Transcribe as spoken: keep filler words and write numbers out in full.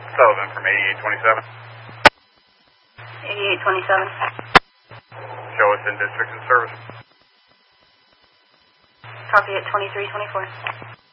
Sullivan from eighty-eight twenty-seven. eighty-eight twenty-seven. Show us in district and service. Copy at twenty-three twenty-four.